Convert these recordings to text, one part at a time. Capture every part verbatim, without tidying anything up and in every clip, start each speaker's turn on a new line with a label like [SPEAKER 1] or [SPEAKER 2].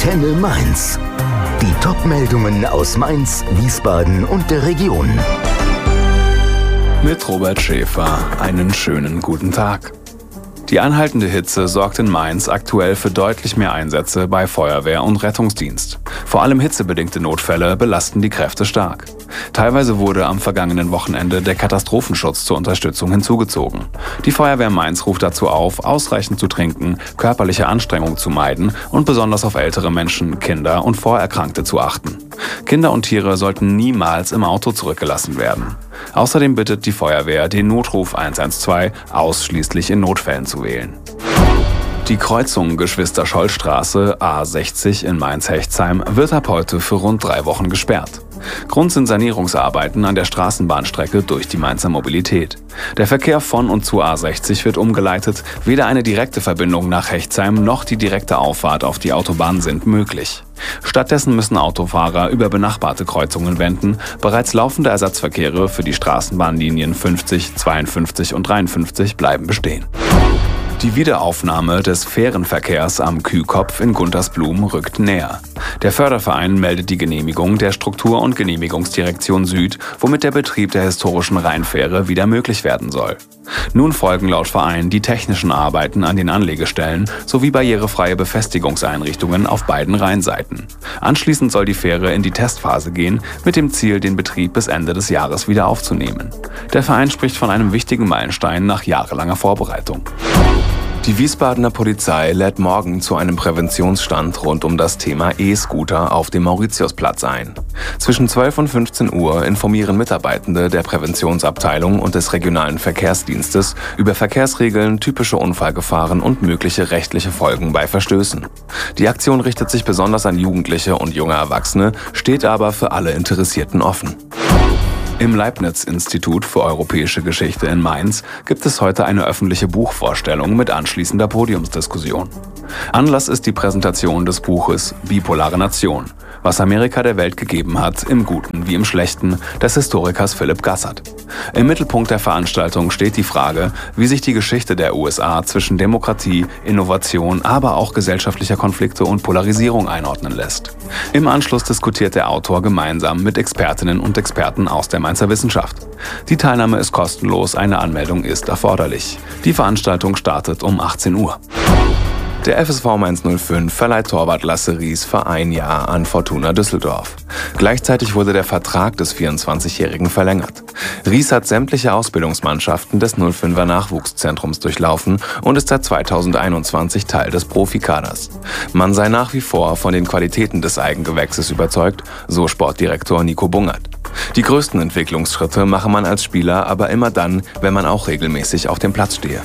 [SPEAKER 1] Antenne Mainz. Die Top-Meldungen aus Mainz, Wiesbaden und der Region.
[SPEAKER 2] Mit Robert Schäfer. Einen schönen guten Tag. Die anhaltende Hitze sorgt in Mainz aktuell für deutlich mehr Einsätze bei Feuerwehr und Rettungsdienst. Vor allem hitzebedingte Notfälle belasten die Kräfte stark. Teilweise wurde am vergangenen Wochenende der Katastrophenschutz zur Unterstützung hinzugezogen. Die Feuerwehr Mainz ruft dazu auf, ausreichend zu trinken, körperliche Anstrengung zu meiden und besonders auf ältere Menschen, Kinder und Vorerkrankte zu achten. Kinder und Tiere sollten niemals im Auto zurückgelassen werden. Außerdem bittet die Feuerwehr, den Notruf eins eins zwei ausschließlich in Notfällen zu wählen. Die Kreuzung Geschwister-Scholl-Straße A sechzig in Mainz-Hechtsheim wird ab heute für rund drei Wochen gesperrt. Grund sind Sanierungsarbeiten an der Straßenbahnstrecke durch die Mainzer Mobilität. Der Verkehr von und zu A sechzig wird umgeleitet, weder eine direkte Verbindung nach Hechtsheim noch die direkte Auffahrt auf die Autobahn sind möglich. Stattdessen müssen Autofahrer über benachbarte Kreuzungen wenden. Bereits laufende Ersatzverkehre für die Straßenbahnlinien fünfzig, zweiundfünfzig und dreiundfünfzig bleiben bestehen. Die Wiederaufnahme des Fährenverkehrs am Kühkopf in Guntersblum rückt näher. Der Förderverein meldet die Genehmigung der Struktur- und Genehmigungsdirektion Süd, womit der Betrieb der historischen Rheinfähre wieder möglich werden soll. Nun folgen laut Verein die technischen Arbeiten an den Anlegestellen sowie barrierefreie Befestigungseinrichtungen auf beiden Rheinseiten. Anschließend soll die Fähre in die Testphase gehen, mit dem Ziel, den Betrieb bis Ende des Jahres wieder aufzunehmen. Der Verein spricht von einem wichtigen Meilenstein nach jahrelanger Vorbereitung. Die Wiesbadener Polizei lädt morgen zu einem Präventionsstand rund um das Thema E-Scooter auf dem Mauritiusplatz ein. Zwischen zwölf und fünfzehn Uhr informieren Mitarbeitende der Präventionsabteilung und des regionalen Verkehrsdienstes über Verkehrsregeln, typische Unfallgefahren und mögliche rechtliche Folgen bei Verstößen. Die Aktion richtet sich besonders an Jugendliche und junge Erwachsene, steht aber für alle Interessierten offen. Im Leibniz-Institut für Europäische Geschichte in Mainz gibt es heute eine öffentliche Buchvorstellung mit anschließender Podiumsdiskussion. Anlass ist die Präsentation des Buches Bipolare Nation, was Amerika der Welt gegeben hat, im Guten wie im Schlechten, des Historikers Philipp Gassert. Im Mittelpunkt der Veranstaltung steht die Frage, wie sich die Geschichte der U S A zwischen Demokratie, Innovation, aber auch gesellschaftlicher Konflikte und Polarisierung einordnen lässt. Im Anschluss diskutiert der Autor gemeinsam mit Expertinnen und Experten aus der Mainzer Wissenschaft. Die Teilnahme ist kostenlos, eine Anmeldung ist erforderlich. Die Veranstaltung startet um achtzehn Uhr. Der F S V Mainz null fünf verleiht Torwart Lasse Ries für ein Jahr an Fortuna Düsseldorf. Gleichzeitig wurde der Vertrag des vierundzwanzigjährigen verlängert. Ries hat sämtliche Ausbildungsmannschaften des null fünfer Nachwuchszentrums durchlaufen und ist seit zweitausendeinundzwanzig Teil des Profikaders. Man sei nach wie vor von den Qualitäten des Eigengewächses überzeugt, so Sportdirektor Nico Bungert. Die größten Entwicklungsschritte mache man als Spieler aber immer dann, wenn man auch regelmäßig auf dem Platz stehe.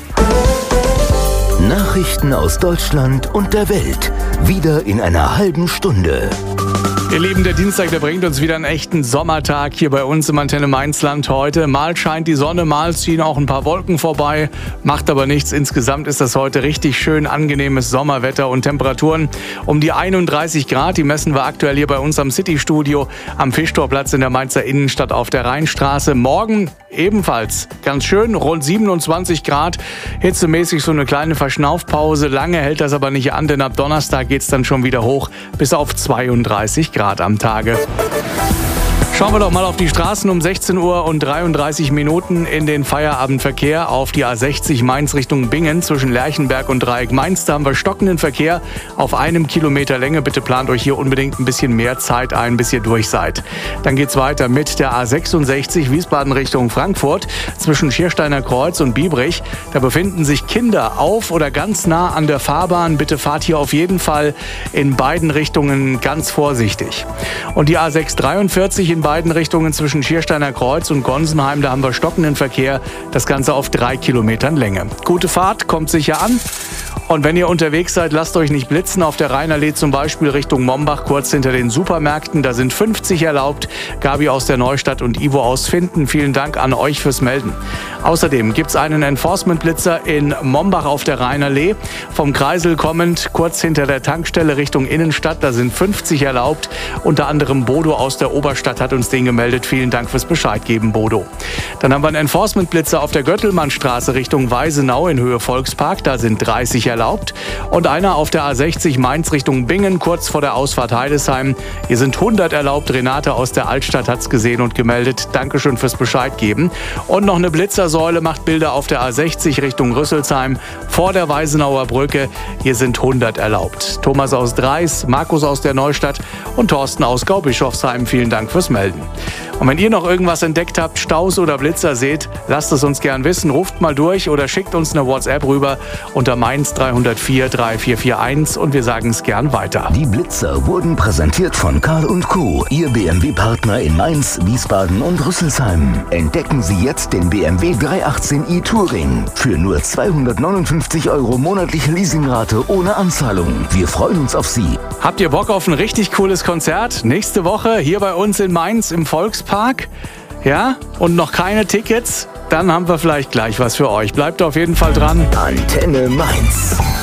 [SPEAKER 1] Nachrichten aus Deutschland und der Welt. Wieder in einer halben Stunde.
[SPEAKER 3] Ihr Lieben, der Dienstag, der bringt uns wieder einen echten Sommertag hier bei uns im Antenne Mainzland heute. Mal scheint die Sonne, mal ziehen auch ein paar Wolken vorbei, macht aber nichts. Insgesamt ist das heute richtig schön angenehmes Sommerwetter und Temperaturen um die einunddreißig Grad. Die messen wir aktuell hier bei uns am City-Studio am Fischtorplatz in der Mainzer Innenstadt auf der Rheinstraße. Morgen ebenfalls ganz schön, rund siebenundzwanzig Grad. Hitzemäßig so eine kleine Verschnaufpause. Lange hält das aber nicht an, denn ab Donnerstag geht es dann schon wieder hoch bis auf zweiunddreißig Grad am Tage. Schauen wir doch mal auf die Straßen um sechzehn Uhr und dreiunddreißig Minuten in den Feierabendverkehr auf die A sechzig Mainz Richtung Bingen zwischen Lerchenberg und Dreieck Mainz. Da haben wir stockenden Verkehr auf einem Kilometer Länge. Bitte plant euch hier unbedingt ein bisschen mehr Zeit ein, bis ihr durch seid. Dann geht's weiter mit der A sechsundsechzig Wiesbaden Richtung Frankfurt zwischen Schiersteiner Kreuz und Biebrich. Da befinden sich Kinder auf oder ganz nah an der Fahrbahn. Bitte fahrt hier auf jeden Fall in beiden Richtungen ganz vorsichtig. Und die A sechshundertdreiundvierzig in beiden Richtungen zwischen Schiersteiner Kreuz und Gonsenheim, da haben wir stockenden Verkehr, das Ganze auf drei Kilometern Länge. Gute Fahrt, kommt sicher an. Und wenn ihr unterwegs seid, lasst euch nicht blitzen. Auf der Rheinallee zum Beispiel Richtung Mombach, kurz hinter den Supermärkten, da sind fünfzig erlaubt. Gabi aus der Neustadt und Ivo aus Finden, vielen Dank an euch fürs Melden. Außerdem gibt es einen Enforcement-Blitzer in Mombach auf der Rheinallee. Vom Kreisel kommend, kurz hinter der Tankstelle Richtung Innenstadt, da sind fünfzig erlaubt. Unter anderem Bodo aus der Oberstadt hat uns den gemeldet. Vielen Dank fürs Bescheid geben, Bodo. Dann haben wir einen Enforcement-Blitzer auf der Göttelmannstraße Richtung Weisenau in Höhe Volkspark. Da sind dreißig erlaubt. Und einer auf der A sechzig Mainz Richtung Bingen, kurz vor der Ausfahrt Heidesheim. Hier sind hundert erlaubt. Renate aus der Altstadt hat es gesehen und gemeldet. Dankeschön fürs Bescheid geben. Und noch eine Blitzersäule macht Bilder auf der A sechzig Richtung Rüsselsheim vor der Weisenauer Brücke. Hier sind hundert erlaubt. Thomas aus Dreis, Markus aus der Neustadt und Thorsten aus Gaubischofsheim. Vielen Dank fürs Melden. Und wenn ihr noch irgendwas entdeckt habt, Staus oder Blitzer seht, lasst es uns gern wissen. Ruft mal durch oder schickt uns eine WhatsApp rüber unter Mainz drei null vier drei vier vier eins und wir sagen es gern weiter.
[SPEAKER 1] Die Blitzer wurden präsentiert von Karl und Co., Ihr B M W-Partner in Mainz, Wiesbaden und Rüsselsheim. Entdecken Sie jetzt den B M W dreihundertachtzehn i Touring für nur zweihundertneunundfünfzig Euro monatliche Leasingrate ohne Anzahlung. Wir freuen uns auf Sie.
[SPEAKER 3] Habt ihr Bock auf ein richtig cooles Konzert? Nächste Woche hier bei uns in Mainz im Volkspark? Ja? Und noch keine Tickets? Dann haben wir vielleicht gleich was für euch. Bleibt auf jeden Fall dran.
[SPEAKER 1] Antenne Mainz.